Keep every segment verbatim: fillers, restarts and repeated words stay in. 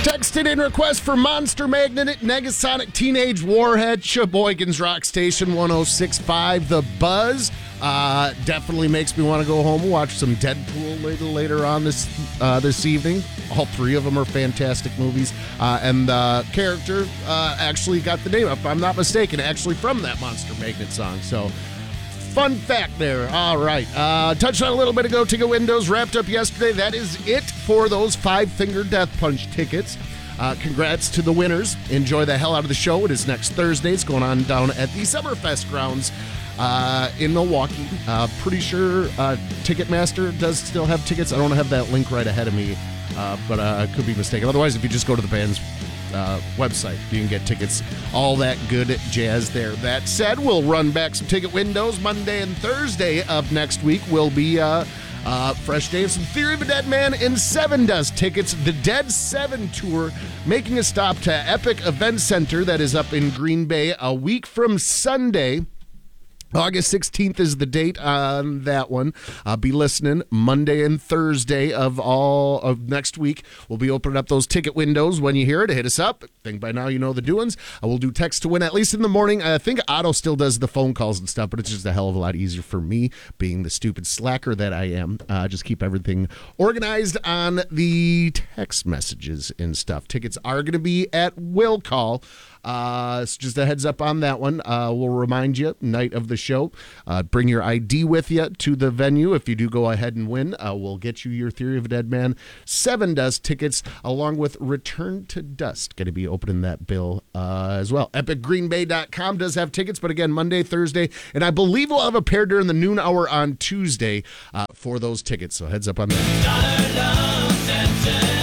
Texted in request for Monster Magnet, Negasonic Teenage Warhead, Sheboygan's Rock Station one oh six point five, The Buzz. Uh, definitely makes me want to go home and watch some Deadpool later, later on this uh, this evening. All three of them are fantastic movies. Uh, and the character uh, actually got the name, if I'm not mistaken, actually from that Monster Magnet song. So, fun fact there. All right. Uh, touched on a little bit ago. Ticket windows wrapped up yesterday. That is it for those Five Finger Death Punch tickets. Uh, congrats to the winners. Enjoy the hell out of the show. It is next Thursday. It's going on down at the Summerfest grounds uh, in Milwaukee. Uh, pretty sure uh, Ticketmaster does still have tickets. I don't have that link right ahead of me, uh, but uh, I could be mistaken. Otherwise, if you just go to the band's uh, website, you can get tickets. All that good jazz there. That said, we'll run back some ticket windows. Monday and Thursday of next week will be... Uh, Uh, fresh day of some Theory of a Dead Man and Seven does tickets. The Dead Seven Tour making a stop to Epic Event Center that is up in Green Bay a week from Sunday. August sixteenth is the date on that one. I'll be listening Monday and Thursday of all of next week. We'll be opening up those ticket windows when you hear it. Hit us up. I think by now you know the doings. I will do text to win at least in the morning. I think Otto still does the phone calls and stuff, but it's just a hell of a lot easier for me, being the stupid slacker that I am. Uh, just keep everything organized on the text messages and stuff. Tickets are going to be at Will Call. Uh, so just a heads up on that one. Uh, we'll remind you, night of the show, uh, bring your I D with you to the venue. If you do go ahead and win, uh, we'll get you your Theory of a Dead Man Seven does tickets, along with Return to Dust. Going to be opening that bill uh, as well. Epic Green Bay dot com does have tickets, but again, Monday, Thursday, and I believe we'll have a pair during the noon hour on Tuesday uh, for those tickets. So heads up on that.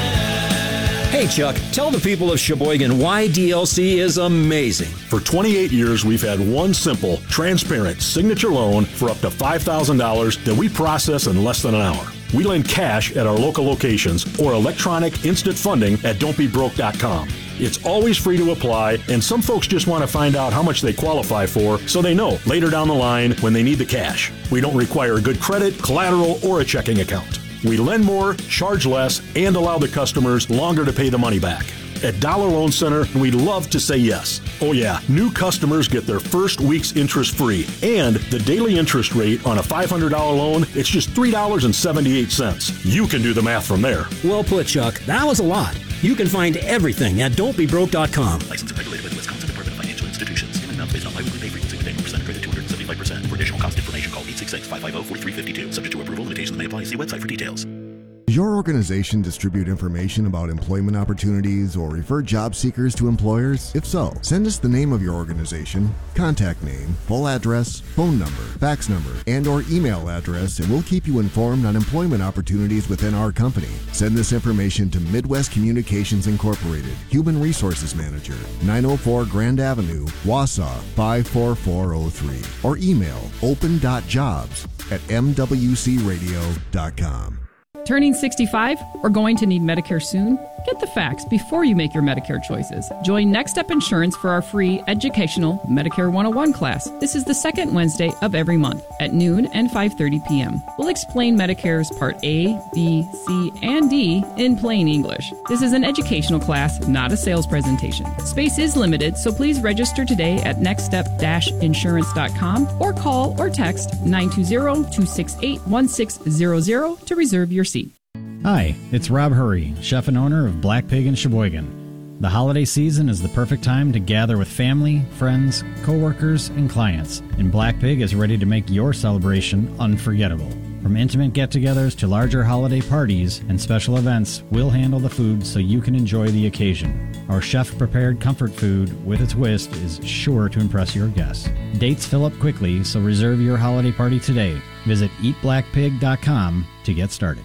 Hey, Chuck, tell the people of Sheboygan why D L C is amazing. For twenty-eight years, we've had one simple, transparent signature loan for up to five thousand dollars that we process in less than an hour. We lend cash at our local locations or electronic instant funding at don't be broke dot com. It's always free to apply, and some folks just want to find out how much they qualify for so they know later down the line when they need the cash. We don't require good credit, collateral, or a checking account. We lend more, charge less, and allow the customers longer to pay the money back. At Dollar Loan Center, we love to say yes. Oh yeah, new customers get their first week's interest free. And the daily interest rate on a five hundred dollars loan, it's just three dollars and seventy-eight cents. You can do the math from there. Well put, Chuck. That was a lot. You can find everything at don't be broke dot com. Licensed and regulated by the Wisconsin Department of Financial Institutions. Payment amounts based on biweekly pay frequency with annual percent credit two hundred seventy-five percent. For additional cost information, call eight six six, five five zero, four three five two. Subject to approval, limitations may apply. See website for details. Does your organization distribute information about employment opportunities or refer job seekers to employers? If so, send us the name of your organization, contact name, full address, phone number, fax number, and or email address, and we'll keep you informed on employment opportunities within our company. Send this information to Midwest Communications Incorporated, Human Resources Manager, nine oh four Grand Avenue, Wausau, five four four oh three, or email open dot jobs at m w c radio dot com. Turning sixty-five or going to need Medicare soon? Get the facts before you make your Medicare choices. Join Next Step Insurance for our free educational Medicare one oh one class. This is the second Wednesday of every month at noon and five thirty p.m. We'll explain Medicare's Part A, B, C, and D in plain English. This is an educational class, not a sales presentation. Space is limited, so please register today at next step dash insurance dot com or call or text nine two zero, two six eight, one six zero zero to reserve your seat. Hi, it's Rob Hurry, chef and owner of Black Pig in Sheboygan. The holiday season is the perfect time to gather with family, friends, coworkers, and clients, and Black Pig is ready to make your celebration unforgettable. From intimate get-togethers to larger holiday parties and special events, we'll handle the food so you can enjoy the occasion. Our chef-prepared comfort food with a twist is sure to impress your guests. Dates fill up quickly, so reserve your holiday party today. Visit eat black pig dot com to get started.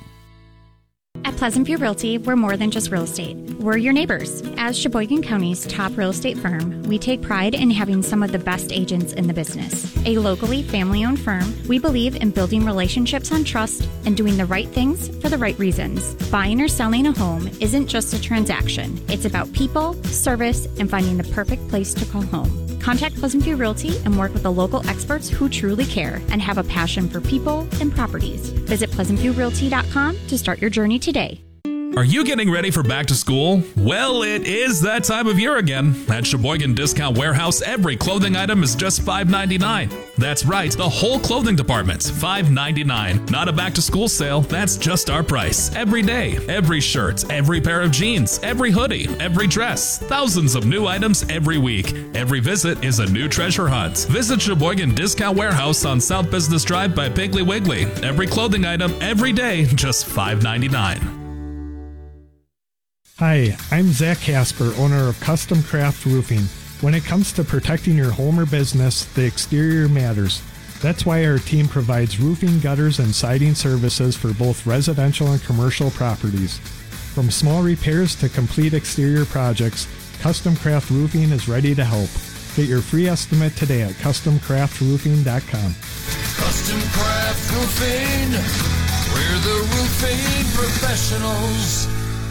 At Pleasant View Realty, we're more than just real estate. We're your neighbors. As Sheboygan County's top real estate firm, we take pride in having some of the best agents in the business. A locally family-owned firm, we believe in building relationships on trust and doing the right things for the right reasons. Buying or selling a home isn't just a transaction. It's about people, service, and finding the perfect place to call home. Contact Pleasant View Realty and work with the local experts who truly care and have a passion for people and properties. Visit pleasant view realty dot com to start your journey today. Are you getting ready for back to school? Well, it is that time of year again. At Sheboygan Discount Warehouse, every clothing item is just five ninety-nine. That's right, the whole clothing department's five ninety-nine. Not a back to school sale, that's just our price. Every day, every shirt, every pair of jeans, every hoodie, every dress. Thousands of new items every week. Every visit is a new treasure hunt. Visit Sheboygan Discount Warehouse on South Business Drive by Piggly Wiggly. Every clothing item, every day, just five ninety-nine. Hi, I'm Zach Casper, owner of Custom Craft Roofing. When it comes to protecting your home or business, the exterior matters. That's why our team provides roofing, gutters, and siding services for both residential and commercial properties. From small repairs to complete exterior projects, Custom Craft Roofing is ready to help. Get your free estimate today at custom craft roofing dot com. Custom Craft Roofing, we're the roofing professionals.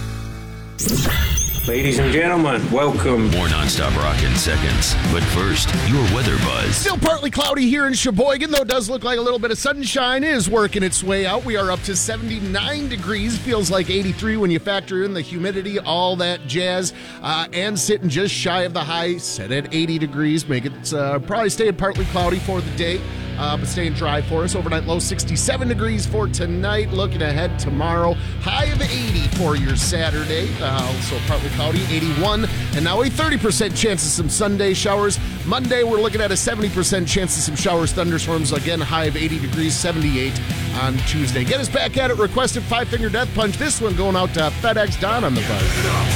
Ladies and gentlemen, welcome. More nonstop rock in seconds. But first, your weather buzz. Still partly cloudy here in Sheboygan, though it does look like a little bit of sunshine is working its way out. We are up to seventy-nine degrees. Feels like eighty-three when you factor in the humidity, all that jazz. Uh, and sitting just shy of the high, set at eighty degrees. Make it uh, probably stay partly cloudy for the day. Uh, but staying dry for us. Overnight low sixty-seven degrees for tonight. Looking ahead tomorrow, high of eighty for your Saturday. Uh, also partly cloudy, eighty-one. And now a thirty percent chance of some Sunday showers. Monday, we're looking at a seventy percent chance of some showers, thunderstorms. Again, high of eighty degrees, seventy-eight on Tuesday. Get us back at it. Requested Five Finger Death Punch. This one going out to FedEx Don on the buzz.